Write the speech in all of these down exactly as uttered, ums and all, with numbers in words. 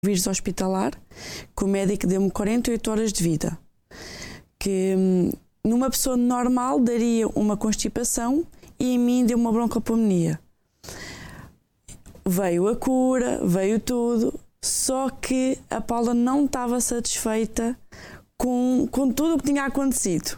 vírus hospitalar, que o médico deu-me quarenta e oito horas de vida, que hum, numa pessoa normal daria uma constipação e em mim deu uma broncopneumonia. Veio a cura, veio tudo, só que a Paula não estava satisfeita com, com tudo o que tinha acontecido.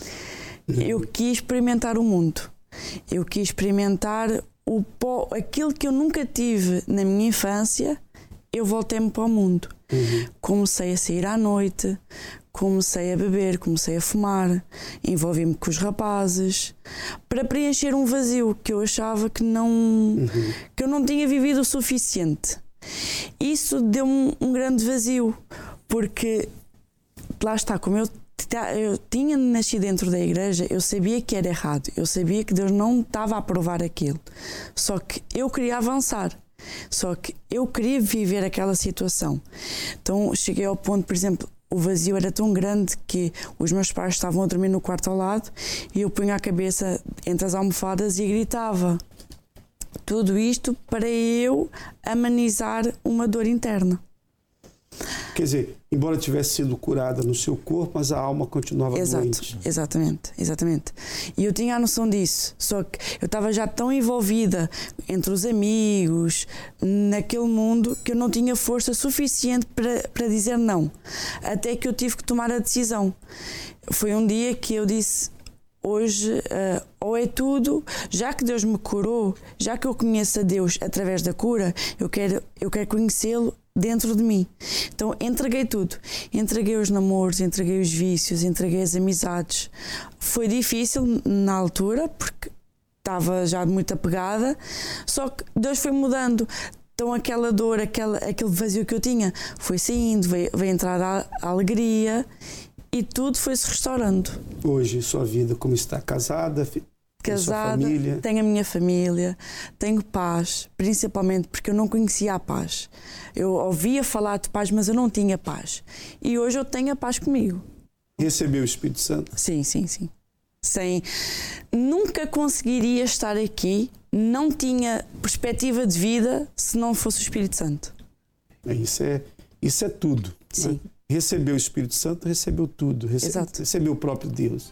Eu quis experimentar o mundo, eu quis experimentar o pó, aquilo que eu nunca tive na minha infância. Eu voltei-me para o mundo. Uhum. Comecei a sair à noite, comecei a beber, comecei a fumar, envolvi-me com os rapazes, para preencher um vazio que eu achava que não, uhum. que eu não tinha vivido o suficiente. Isso deu-me um grande vazio, porque lá está, como eu, eu tinha nascido dentro da igreja, eu sabia que era errado, eu sabia que Deus não estava a aprovar aquilo, só que eu queria avançar. Só que eu queria viver aquela situação. Então cheguei ao ponto, por exemplo, o vazio era tão grande que os meus pais estavam a dormir no quarto ao lado e eu punha a cabeça entre as almofadas e gritava. Tudo isto para eu amenizar uma dor interna. Quer dizer, embora tivesse sido curada no seu corpo, mas a alma continuava Exato, doente. Exatamente, exatamente. E eu tinha a noção disso, só que eu estava já tão envolvida entre os amigos, naquele mundo, que eu não tinha força suficiente para, para dizer não. Até que eu tive que tomar a decisão. Foi um dia que eu disse, hoje, uh, ou é tudo, já que Deus me curou, já que eu conheço a Deus através da cura, eu quero, eu quero conhecê-lo dentro de mim. Então entreguei tudo, entreguei os namoros, entreguei os vícios, entreguei as amizades. Foi difícil na altura porque estava já muito apegada, só que Deus foi mudando. Então aquela dor, aquela, aquele vazio que eu tinha foi saindo, veio, veio entrar a, a alegria e tudo foi-se restaurando. Hoje sua vida, como está casada, casada, tenho a minha família, tenho paz, principalmente porque eu não conhecia a paz. Eu ouvia falar de paz, mas eu não tinha paz. E hoje eu tenho a paz comigo. Recebeu o Espírito Santo? Sim, sim, sim. Sem, nunca conseguiria estar aqui, não tinha perspectiva de vida se não fosse o Espírito Santo. Isso é, isso é tudo. Sim. Né? Recebeu o Espírito Santo, recebeu tudo. Recebe, Exato. Recebeu o próprio Deus.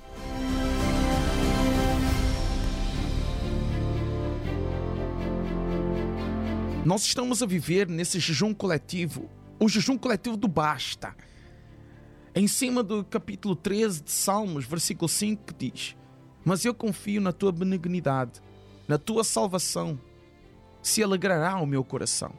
Nós estamos a viver nesse jejum coletivo, o jejum coletivo do basta. Em cima do capítulo treze de Salmos, versículo cinco, que diz: mas eu confio na tua benignidade, na tua salvação, se alegrará o meu coração.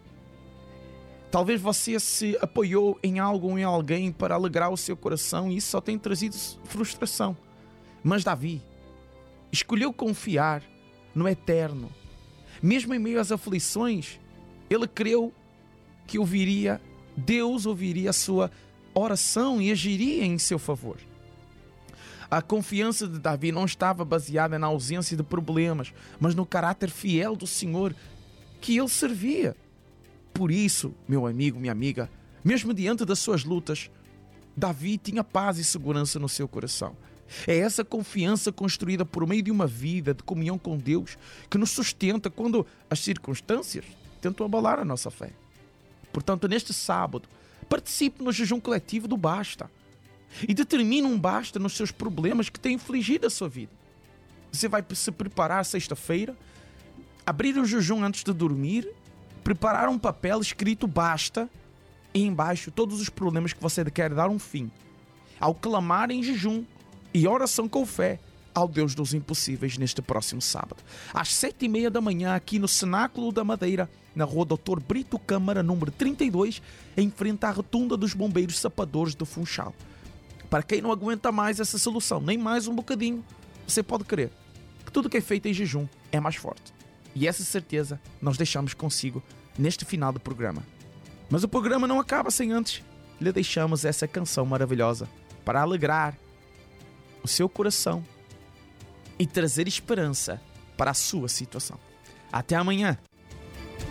Talvez você se apoiou em algo ou em alguém para alegrar o seu coração e isso só tem trazido frustração. Mas Davi escolheu confiar no eterno. Mesmo em meio às aflições, ele creu que ouviria, Deus ouviria a sua oração e agiria em seu favor. A confiança de Davi não estava baseada na ausência de problemas, mas no caráter fiel do Senhor que ele servia. Por isso, meu amigo, minha amiga, mesmo diante das suas lutas, Davi tinha paz e segurança no seu coração. É essa confiança construída por meio de uma vida de comunhão com Deus que nos sustenta quando as circunstâncias tentam abalar a nossa fé. Portanto, neste sábado, participe no jejum coletivo do basta e determine um basta nos seus problemas que têm infligido a sua vida. Você vai se preparar sexta-feira, abrir o jejum antes de dormir, preparar um papel escrito basta e embaixo todos os problemas que você quer dar um fim. Ao clamar em jejum e oração com fé ao Deus dos impossíveis neste próximo sábado, às sete e meia da manhã, aqui no Cenáculo da Madeira, na rua doutor Brito Câmara, número trinta e dois, em frente à rotunda dos bombeiros sapadores do Funchal. Para quem não aguenta mais essa solução, nem mais um bocadinho, você pode crer que tudo que é feito em jejum é mais forte. E essa certeza nós deixamos consigo neste final do programa. Mas o programa não acaba sem antes lhe deixamos essa canção maravilhosa para alegrar o seu coração e trazer esperança para a sua situação. Até amanhã.